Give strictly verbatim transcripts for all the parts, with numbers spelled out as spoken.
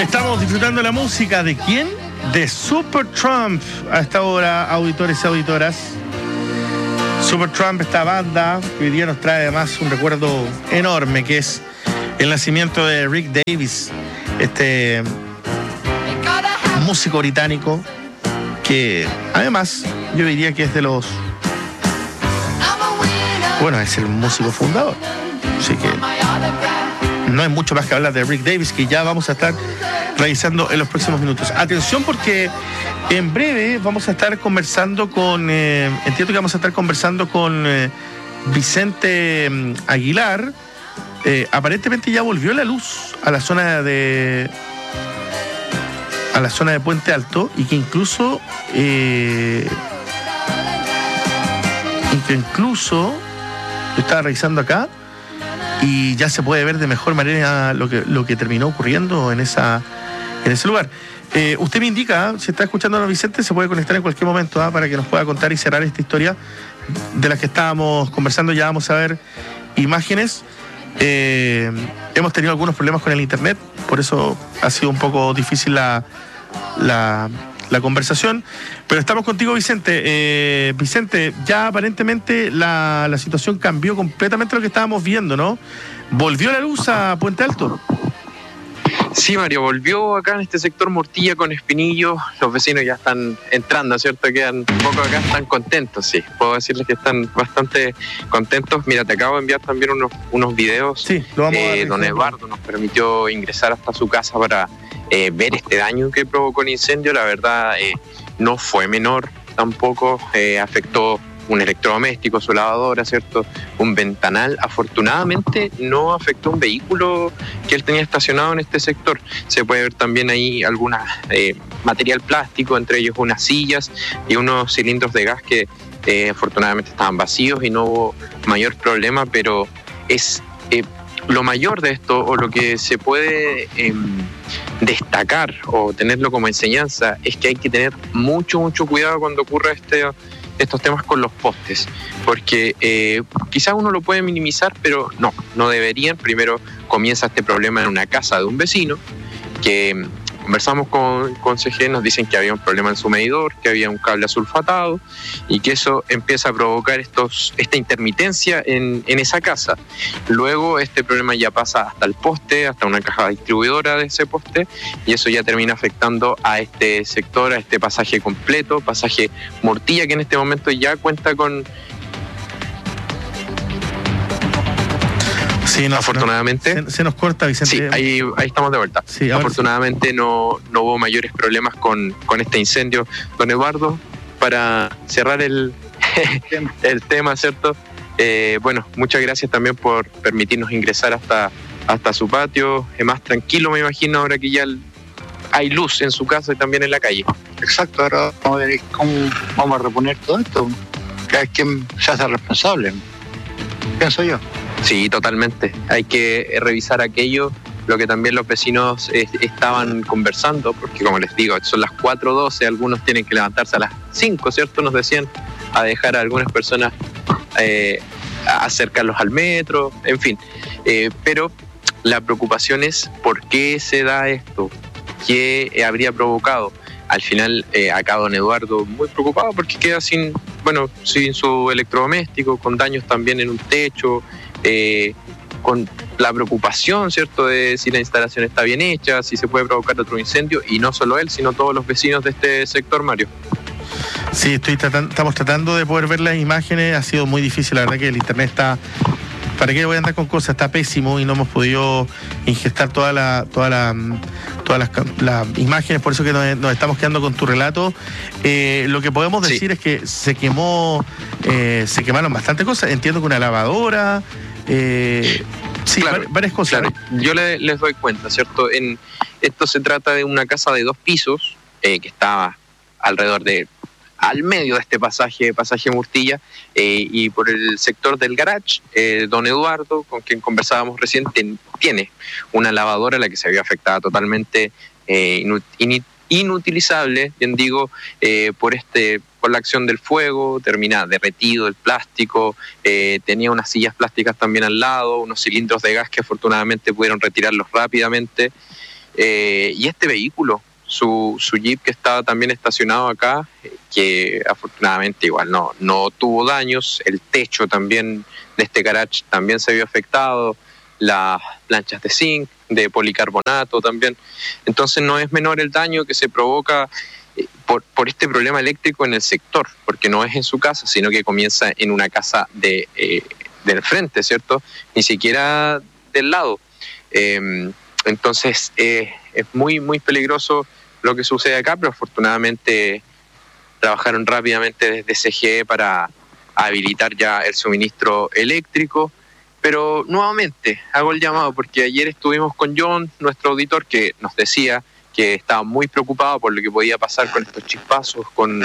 Estamos disfrutando la música de ¿quién? De Supertramp a esta hora, auditores y auditoras. Supertramp, esta banda que hoy día nos trae además un recuerdo enorme, que es el nacimiento de Rick Davies, este músico británico que además yo diría que es de los... Bueno, es el músico fundador. Así que no hay mucho más que hablar de Rick Davies, que ya vamos a estar revisando en los próximos minutos. Atención, porque en breve vamos a estar conversando con, eh, entiendo que vamos a estar conversando con eh, Vicente eh, Aguilar. Eh, aparentemente ya volvió la luz a la zona de a la zona de Puente Alto, y que incluso eh, y que incluso yo estaba revisando acá y ya se puede ver de mejor manera lo que lo que terminó ocurriendo en esa en ese lugar. Eh, usted me indica, si está escuchando a don Vicente, se puede conectar en cualquier momento, ¿ah? Para que nos pueda contar y cerrar esta historia de la que estábamos conversando. Ya vamos a ver imágenes. Eh, hemos tenido algunos problemas con el internet, por eso ha sido un poco difícil la, la, la conversación, pero estamos contigo, Vicente. Eh, Vicente, ya aparentemente la, la situación cambió completamente lo que estábamos viendo, ¿no? ¿Volvió la luz a Puente Alto? Sí, Mario, volvió acá en este sector Mortilla con Espinillo. Los vecinos ya están entrando, ¿cierto? Quedan un poco acá, están contentos, sí. Puedo decirles que están bastante contentos. Mira, te acabo de enviar también unos, unos videos. Sí, lo vamos eh, a ver. Don Eduardo nos permitió ingresar hasta su casa para eh, ver este daño que provocó el incendio. La verdad, eh, no fue menor tampoco. Eh, afectó un electrodoméstico, su lavadora, ¿cierto? Un ventanal. Afortunadamente no afectó un vehículo que él tenía estacionado en este sector. Se puede ver también ahí alguna eh, material plástico, entre ellos unas sillas y unos cilindros de gas que eh, afortunadamente estaban vacíos y no hubo mayor problema, pero es eh, lo mayor de esto, o lo que se puede eh, destacar o tenerlo como enseñanza, es que hay que tener mucho, mucho cuidado cuando ocurra este estos temas con los postes, porque eh, quizás uno lo puede minimizar, pero no, no deberían. Primero comienza este problema en una casa de un vecino, que conversamos con, con C G, nos dicen que había un problema en su medidor, que había un cable asulfatado, y que eso empieza a provocar estos, esta intermitencia en, en esa casa. Luego este problema ya pasa hasta el poste, hasta una caja distribuidora de ese poste, y eso ya termina afectando a este sector, a este pasaje completo, pasaje Mortilla, que en este momento ya cuenta con... Sí, no, afortunadamente no, se, se nos corta, Vicente. Sí, ahí, ahí estamos de vuelta. Sí, afortunadamente sí. no, no hubo mayores problemas con, con este incendio. Don Eduardo, para cerrar el, el tema, ¿cierto? Eh, bueno, muchas gracias también por permitirnos ingresar hasta, hasta su patio. Es más tranquilo, me imagino, ahora que ya hay luz en su casa y también en la calle. Exacto, ahora vamos a ver cómo vamos a reponer todo esto. Cada quien se hace responsable, pienso yo. Sí, totalmente. Hay que revisar aquello, lo que también los vecinos eh, estaban conversando, porque como les digo, son las cuatro doce, algunos tienen que levantarse a las cinco, ¿cierto? Nos decían, a dejar a algunas personas, eh, a acercarlos al metro, en fin. Eh, pero la preocupación es por qué se da esto, qué habría provocado. Al final, eh, acá don Eduardo muy preocupado porque queda sin, bueno, sin su electrodoméstico, con daños también en un techo, eh, con la preocupación, ¿cierto?, de si la instalación está bien hecha, si se puede provocar otro incendio, y no solo él, sino todos los vecinos de este sector, Mario. Sí, estoy tratando, estamos tratando de poder ver las imágenes. Ha sido muy difícil, la verdad que el internet está... ¿Para qué voy a andar con cosas? Está pésimo y no hemos podido ingestar toda la, toda la, todas las, las imágenes, por eso que nos, nos estamos quedando con tu relato. Eh, lo que podemos decir sí. es que se quemó, eh, se quemaron bastantes cosas. Entiendo que una lavadora, eh, sí, claro, varias cosas. Claro. Yo le, les doy cuenta, ¿cierto? En, esto se trata de una casa de dos pisos eh, que estaba alrededor de... al medio de este pasaje, pasaje Mortilla, eh, y por el sector del garage, eh, don Eduardo, con quien conversábamos recién, ten, tiene una lavadora la que se había afectada totalmente, eh, inut, in, inutilizable, bien digo, eh, por este por la acción del fuego, termina derretido el plástico, eh, tenía unas sillas plásticas también al lado, unos cilindros de gas que afortunadamente pudieron retirarlos rápidamente. Eh, y este vehículo, su, su Jeep que estaba también estacionado acá, que afortunadamente igual no, no tuvo daños, el techo también de este garage también se vio afectado, las planchas de zinc, de policarbonato también. Entonces no es menor el daño que se provoca eh, por, por este problema eléctrico en el sector, porque no es en su casa, sino que comienza en una casa de, eh, del frente, ¿cierto? Ni siquiera del lado. Eh, entonces eh, es muy, muy peligroso lo que sucede acá, pero afortunadamente trabajaron rápidamente desde C G E para habilitar ya el suministro eléctrico. Pero nuevamente hago el llamado porque ayer estuvimos con John, nuestro auditor, que nos decía que estaba muy preocupado por lo que podía pasar con estos chispazos, con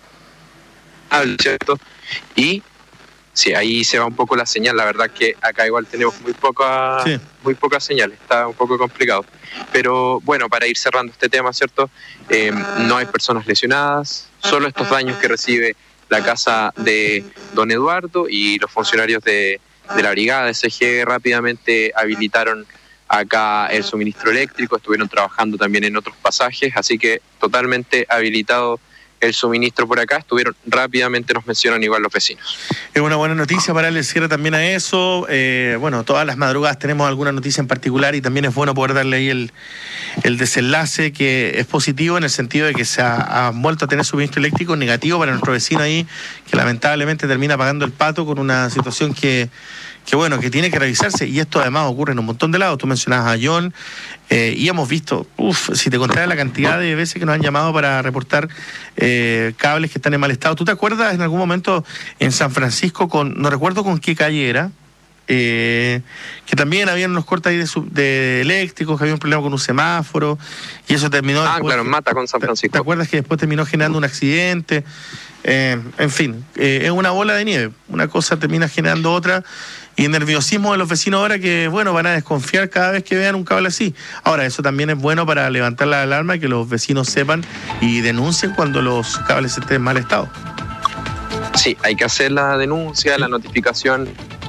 ¿cierto? Y sí, ahí se va un poco la señal. La verdad que acá igual tenemos muy poca, sí. muy poca señal, está un poco complicado. Pero bueno, para ir cerrando este tema, ¿cierto? Eh, no hay personas lesionadas, solo estos daños que recibe la casa de don Eduardo, y los funcionarios de de la brigada de C G E rápidamente habilitaron acá el suministro eléctrico, estuvieron trabajando también en otros pasajes, así que totalmente habilitado el suministro por acá, estuvieron rápidamente, nos mencionan igual los vecinos. Es una buena noticia para darle cierre también a eso. Eh, bueno, todas las madrugadas tenemos alguna noticia en particular y también es bueno poder darle ahí el, el desenlace, que es positivo en el sentido de que se ha, ha vuelto a tener suministro eléctrico, negativo para nuestro vecino ahí, que lamentablemente termina pagando el pato con una situación que, que bueno, que tiene que revisarse, y esto además ocurre en un montón de lados. Tú mencionabas a John, eh, y hemos visto, uff, si te contara la cantidad de veces que nos han llamado para reportar eh, cables que están en mal estado. ¿Tú te acuerdas en algún momento en San Francisco, con no recuerdo con qué calle era, eh, que también habían unos cortes ahí de, sub, de eléctricos, que había un problema con un semáforo, y eso terminó... Ah, después, claro, Mata con San Francisco. ¿Te, ¿te acuerdas que después terminó generando un accidente? Eh, en fin, eh, es una bola de nieve, una cosa termina generando otra, y el nerviosismo de los vecinos ahora que, bueno, van a desconfiar cada vez que vean un cable así. Ahora, eso también es bueno para levantar la alarma y que los vecinos sepan y denuncien cuando los cables estén en mal estado. Sí, hay que hacer la denuncia, la notificación,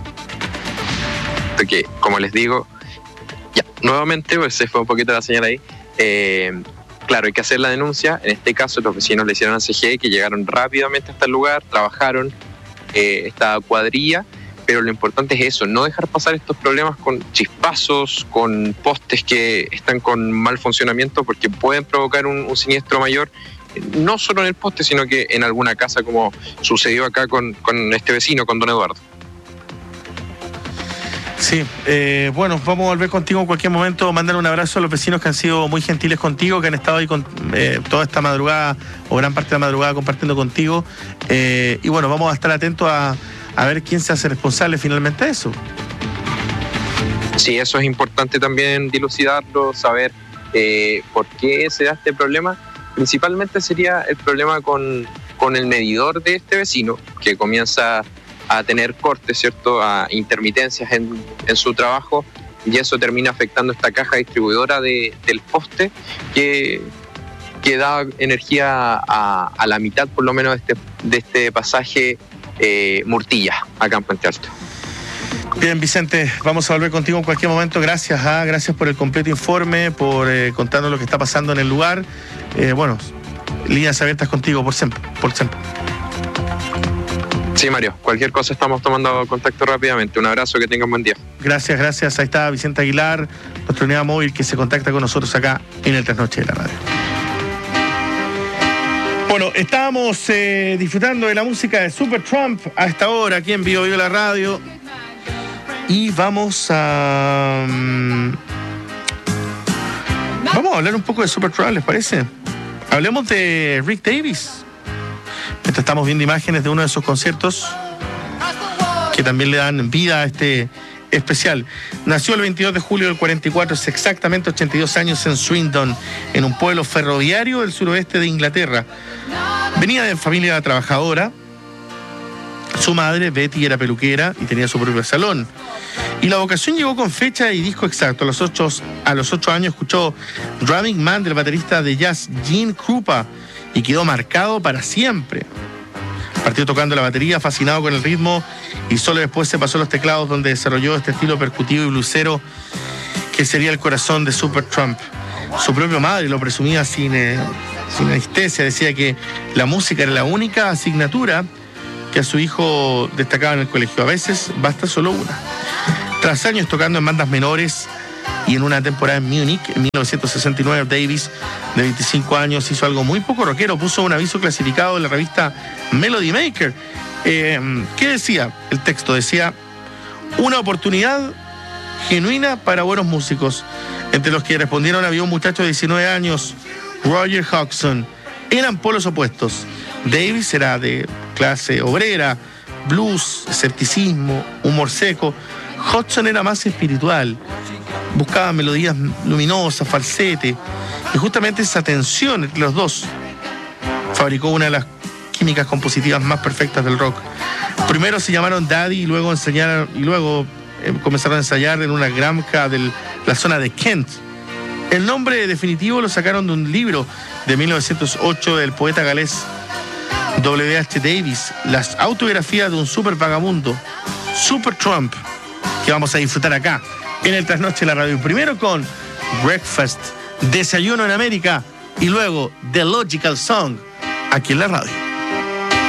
porque, como les digo, ya, nuevamente, pues se fue un poquito la señal ahí, eh, claro, hay que hacer la denuncia. En este caso, los vecinos le hicieron a C G E, que llegaron rápidamente hasta el lugar, trabajaron eh, esta cuadrilla, pero lo importante es eso, no dejar pasar estos problemas con chispazos, con postes que están con mal funcionamiento, porque pueden provocar un, un siniestro mayor, no solo en el poste, sino que en alguna casa, como sucedió acá con, con este vecino, con don Eduardo. Sí, eh, bueno, vamos a volver contigo en cualquier momento. Mándale un abrazo a los vecinos que han sido muy gentiles contigo, que han estado ahí con, eh, toda esta madrugada, o gran parte de la madrugada, compartiendo contigo. Eh, y bueno, vamos a estar atentos a, a ver quién se hace responsable finalmente de eso. Sí, eso es importante también dilucidarlo, saber eh, por qué se da este problema. Principalmente sería el problema con, con el medidor de este vecino, que comienza a tener cortes, ¿cierto?, a intermitencias en, en su trabajo, y eso termina afectando esta caja distribuidora de, del poste, que, que da energía a, a la mitad, por lo menos, de este, de este pasaje eh, Murtilla, acá en Puente Alto. Bien, Vicente, vamos a volver contigo en cualquier momento. Gracias, ¿ah? Gracias por el completo informe, por eh, contarnos lo que está pasando en el lugar. Eh, bueno, líneas abiertas contigo por siempre, por siempre. Sí, Mario, cualquier cosa estamos tomando contacto rápidamente. Un abrazo, que tengan buen día. Gracias, gracias. Ahí está Vicente Aguilar, nuestra unidad móvil que se contacta con nosotros acá en el Trasnoche de la Radio. Bueno, estábamos eh, disfrutando de la música de Supertramp a esta hora aquí en Vivo Vivo la Radio. Y vamos a... Um, vamos a hablar un poco de Supertramp, ¿les parece? Hablemos de Rick Davies. Estamos viendo imágenes de uno de sus conciertos que también le dan vida a este especial. Nació el veintidós de julio del cuarenta y cuatro, hace exactamente ochenta y dos años, en Swindon, en un pueblo ferroviario del suroeste de Inglaterra. Venía de familia trabajadora. Su madre, Betty, era peluquera y tenía su propio salón. Y la vocación llegó con fecha y disco exacto. A los ocho, a los ocho años escuchó Drumming Man del baterista de jazz Gene Krupa y quedó marcado para siempre. Partió tocando la batería, fascinado con el ritmo, y solo después se pasó a los teclados, donde desarrolló este estilo percutivo y blusero que sería el corazón de Supertramp. su propia madre lo presumía sin, eh, sin anestesia. Decía que la música era la única asignatura que a su hijo destacaba en el colegio. A veces basta solo una. Tras años tocando en bandas menores y en una temporada en Múnich, en mil novecientos sesenta y nueve, Davis, de veinticinco años, hizo algo muy poco rockero. Puso un aviso clasificado en la revista Melody Maker. Eh, ¿Qué decía? El texto decía: una oportunidad genuina para buenos músicos. Entre los que respondieron había un muchacho de diecinueve años, Roger Hodgson. Eran polos opuestos. Davis era de clase obrera, blues, escepticismo, humor seco. Hodgson era más espiritual, buscaba melodías luminosas, falsete, y justamente esa tensión entre los dos fabricó una de las químicas compositivas más perfectas del rock. Primero se llamaron Daddy y luego enseñaron, y luego eh, comenzaron a ensayar en una granja de la zona de Kent. El nombre definitivo lo sacaron de un libro de mil novecientos ocho del poeta galés W H Davis, las autobiografías de un super vagabundo, Super Trump, que vamos a disfrutar acá en el Trasnoche de la Radio. Primero con Breakfast, Desayuno en América, y luego The Logical Song, aquí en la radio.